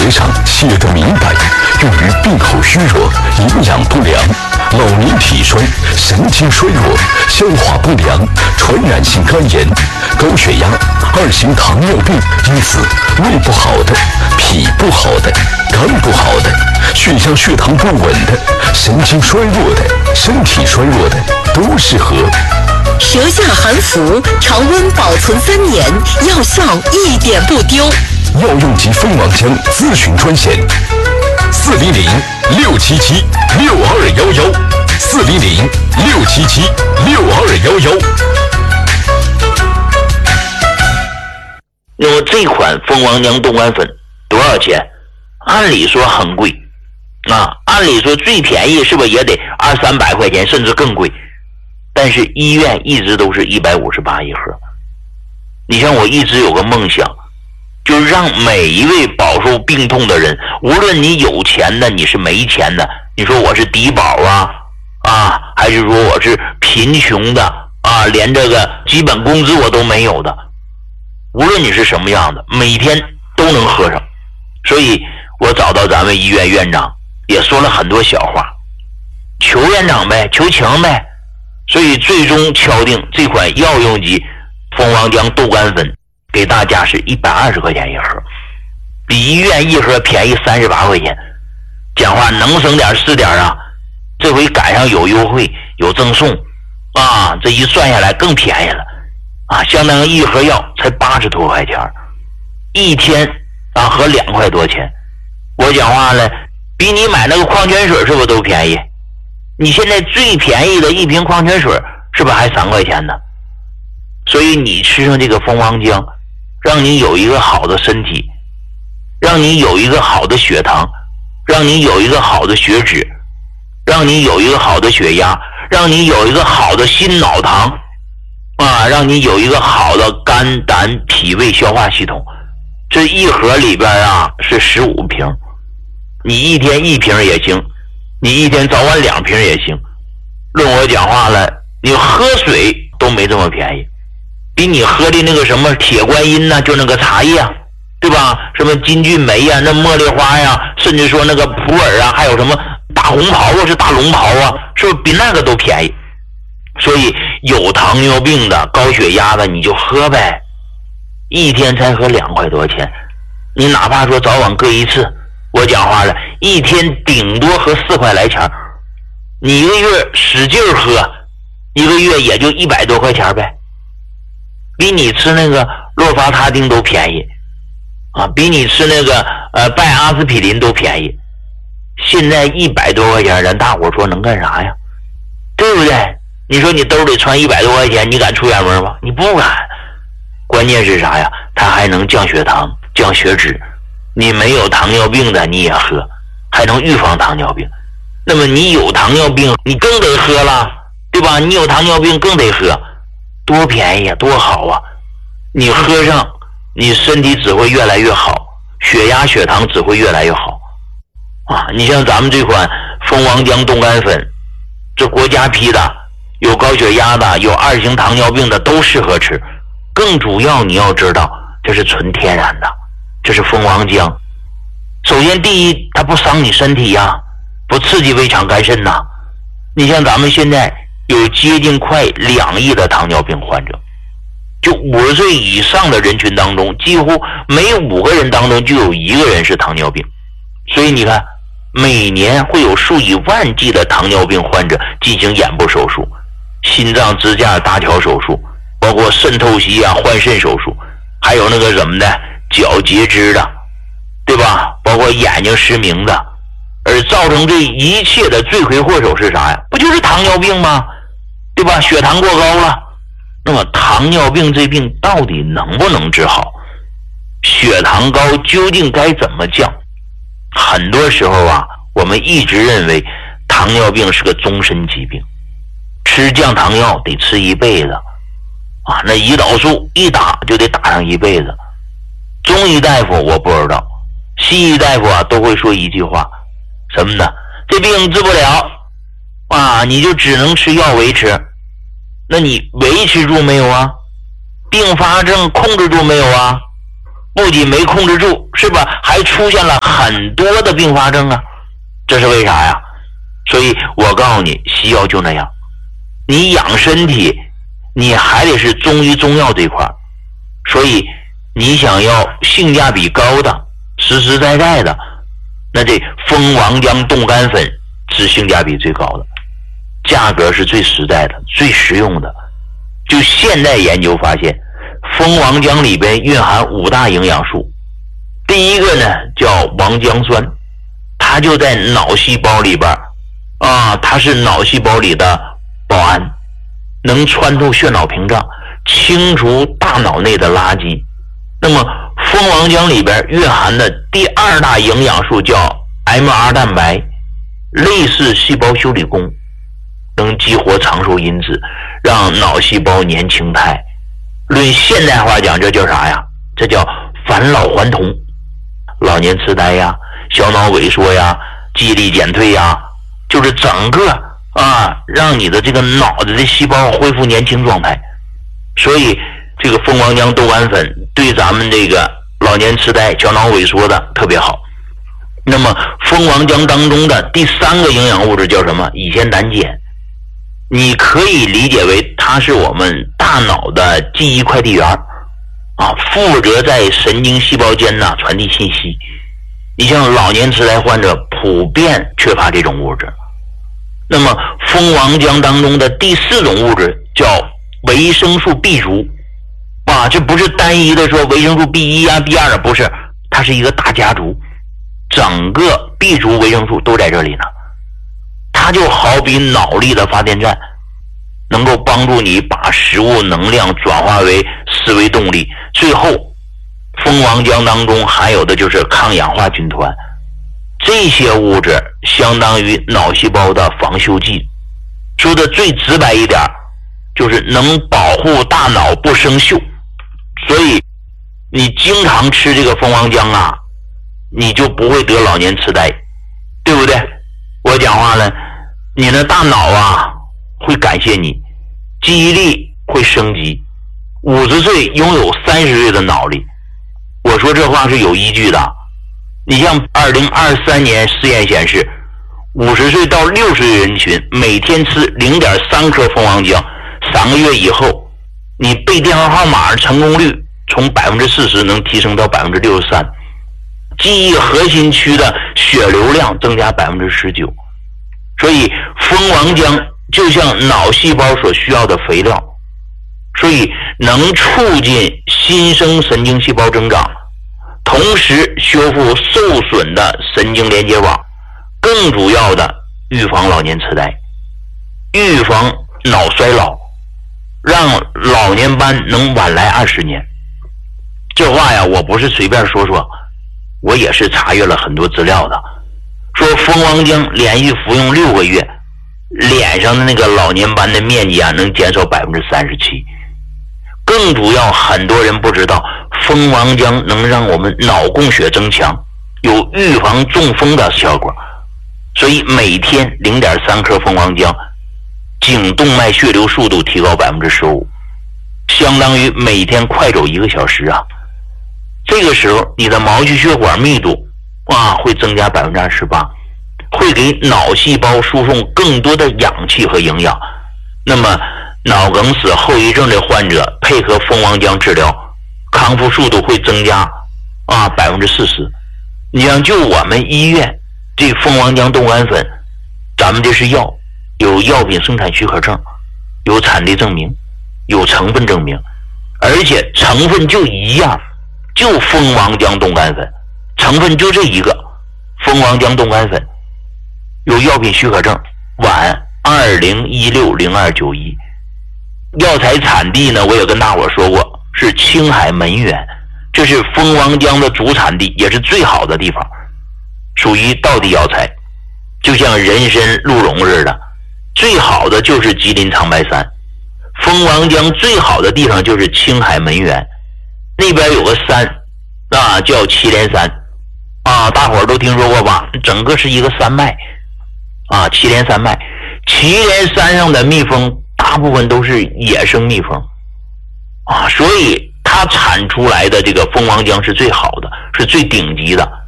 牌上写的明白，用于病后虚弱、营养不良、老年体衰、神经衰弱、消化不良、传染性肝炎、高血压、2型糖尿病，因此胃不好的、脾不好的、肝不好的、血压血糖不稳的、神经衰弱的、身体衰弱的都适合。 舌下含服，常温保存3年，药效一点不丢。 药用及蜂王浆咨询专线：400-677-6211，400-677-6211。 那么这款蜂王浆冻干粉多少钱？按理说很贵啊，按理说最便宜是不是也得200-300块钱，甚至更贵？但是医院一直都是158一盒。你像我一直有个梦想，就是让每一位饱受病痛的人，无论你有钱的，你是没钱的，你说我是低保还是说我是贫穷的连这个基本工资我都没有的，无论你是什么样的，每天都能喝上。所以我找到咱们医院院长，也说了很多小话，求院长呗，求情呗。所以最终敲定这款药用级蜂王浆豆干粉给大家是120块钱一盒，比医院一盒便宜38块钱。讲话能省点是点啊，这回赶上有优惠有赠送这一算下来更便宜了相当于一盒药才80多块钱，一天合2块多钱。我讲话了，比你买那个矿泉水是不是都便宜？你现在最便宜的一瓶矿泉水是不是还3块钱呢？所以你吃上这个蜂王浆，让你有一个好的身体，让你有一个好的血糖，让你有一个好的血脂，让你有一个好的血压，让你有一个好的心脑糖让你有一个好的肝胆脾胃消化系统。这一盒里边是15瓶，你一天1瓶也行，你一天早晚2瓶也行。论我讲话了，你喝水都没这么便宜，比你喝的那个什么铁观音就那个茶叶对吧，什么金骏眉那茉莉花甚至说那个普洱还有什么大红袍是大龙袍是不是比那个都便宜？所以有糖尿病的高血压的你就喝呗，一天才喝2块多钱，你哪怕说早晚各一次，我讲话了，一天顶多喝4块来钱，你一个月使劲喝，一个月也就100多块钱呗，比你吃那个洛伐他汀都便宜比你吃那个拜阿司匹林都便宜。现在100多块钱，咱大伙说能干啥呀？对不对？你说你兜里揣100多块钱，你敢出远门吗？你不敢。关键是啥呀？它还能降血糖、降血脂。你没有糖尿病的你也喝，还能预防糖尿病。那么你有糖尿病，你更得喝了，对吧？你有糖尿病更得喝，多便宜啊，多好啊！你喝上，你身体只会越来越好，血压、血糖只会越来越好你像咱们这款蜂王浆冻干粉，这国家批的，有高血压的，有2型糖尿病的都适合吃。更主要你要知道，这是纯天然的，这是蜂王浆。首先第一，它不伤你身体不刺激胃肠肝肾你像咱们现在有接近快2亿的糖尿病患者，就50岁以上的人群当中，几乎每5个人当中就有1个人是糖尿病。所以你看，每年会有数以万计的糖尿病患者进行眼部手术、心脏支架搭桥手术，包括肾透析换肾手术，还有那个什么的脚截肢的，对吧？包括眼睛失明的。而造成这一切的罪魁祸首是啥呀？不就是糖尿病吗？对吧？血糖过高了。那么糖尿病这病到底能不能治好？血糖高究竟该怎么降？很多时候我们一直认为糖尿病是个终身疾病，吃降糖药得吃一辈子那胰岛素一打就得打上一辈子。中医大夫我不知道，西医大夫都会说一句话，什么呢？这病治不了你就只能吃药维持。那你维持住没有病发症控制住没有不仅没控制住，是吧？还出现了很多的并发症啊，这是为啥呀？所以我告诉你，西药就那样，你养身体，你还得是中医中药这块，所以你想要性价比高的、实实在在的，那这蜂王浆冻干粉是性价比最高的，价格是最实在的、最实用的。就现代研究发现，蜂王浆里边蕴含5大营养素。第一个呢叫王浆酸，它就在脑细胞里边啊，它是脑细胞里的保安，能穿透血脑屏障，清除大脑内的垃圾。那么蜂王浆里边蕴含的第2大营养素叫 MR 蛋白，类似细胞修理工，能激活长寿因子，让脑细胞年轻态。论现代话讲，这叫啥呀？这叫返老还童。老年痴呆呀，小脑萎缩呀，记忆力减退呀，就是整个让你的这个脑子的细胞恢复年轻状态。所以这个蜂王浆豆苷粉对咱们这个老年痴呆、小脑萎缩的特别好。那么蜂王浆当中的第3个营养物质叫什么？乙酰胆碱。你可以理解为它是我们大脑的记忆快递员负责在神经细胞间传递信息。你像老年痴呆患者普遍缺乏这种物质。那么蜂王浆当中的第4种物质叫维生素 B 族这不是单一的说维生素 B1 啊 B2 不是，它是一个大家族，整个 B 族维生素都在这里呢。它就好比脑力的发电站，能够帮助你把食物能量转化为思维动力。最后蜂王浆当中含有的就是抗氧化军团，这些物质相当于脑细胞的防锈剂。说的最直白一点，就是能保护大脑不生锈。所以你经常吃这个蜂王浆你就不会得老年痴呆，对不对？我讲话了，你的大脑会感谢你，记忆力会升级，50岁拥有30岁的脑力。我说这话是有依据的。你像2023年实验显示，50岁到60岁人群每天吃 0.3 克蜂王浆，3个月以后，你背电话号码成功率从 40% 能提升到 63%， 记忆核心区的血流量增加 19%。所以蜂王浆就像脑细胞所需要的肥料，所以能促进新生神经细胞增长，同时修复受损的神经连接网，更主要的预防老年痴呆，预防脑衰老，让老年斑能晚来20年。这话呀，我不是随便说说，我也是查阅了很多资料的。说蜂王浆连续服用6个月，脸上的那个老年斑的面积能减少 37%。更主要，很多人不知道，蜂王浆能让我们脑供血增强，有预防中风的效果。所以每天 0.3 克蜂王浆，颈动脉血流速度提高 15%， 相当于每天快走1个小时这个时候你的毛细血管密度会增加 28%， 会给脑细胞输送更多的氧气和营养。那么脑梗死后遗症的患者配合蜂王浆治疗，康复速度会增加40%。你像就我们医院这蜂王浆冻干粉，咱们这是药，有药品生产许可证，有产地证明，有成分证明，而且成分就一样，就蜂王浆冻干粉，成分就这一个，蜂王浆冻干粉，有药品许可证，皖20160291。药材产地呢，我也跟大伙说过，是青海门源，这是蜂王浆的主产地，也是最好的地方，属于道地药材，就像人参、鹿茸似的，最好的就是吉林长白山。蜂王浆最好的地方就是青海门源，那边有个山叫祁连山大伙儿都听说过吧？整个是一个山脉祁连山脉。祁连山上的蜜蜂大部分都是野生蜜蜂所以它产出来的这个蜂王浆是最好的，是最顶级的。